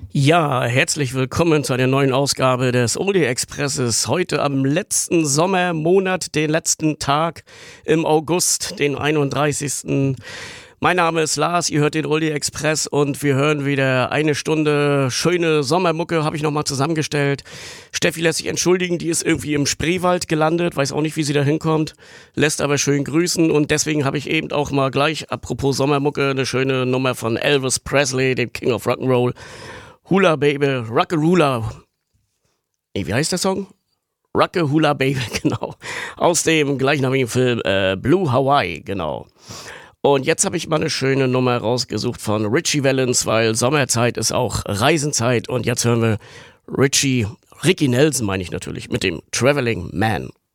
Ja, herzlich willkommen zu einer neuen Ausgabe des Oldie Expresses. Heute am letzten Sommermonat, den letzten Tag im August, den 31. Mein Name ist Lars, ihr hört den Oldie Express und wir hören wieder eine Stunde schöne Sommermucke, habe ich nochmal zusammengestellt. Steffi lässt sich entschuldigen, die ist irgendwie im Spreewald gelandet, weiß auch nicht, wie sie da hinkommt, lässt aber schön grüßen und deswegen habe ich eben auch mal gleich, apropos Sommermucke, eine schöne Nummer von Elvis Presley, dem King of Rock'n'Roll. Hula Baby, Rock'n'Hula. Wie heißt der Song? Rock'n'Hula Baby, genau. Aus dem gleichnamigen Film Blue Hawaii, genau. Und jetzt habe ich mal eine schöne Nummer rausgesucht von Richie Valens, weil Sommerzeit ist auch Reisenzeit. Und jetzt hören wir Ricky Nelson, meine ich natürlich, mit dem Traveling Man.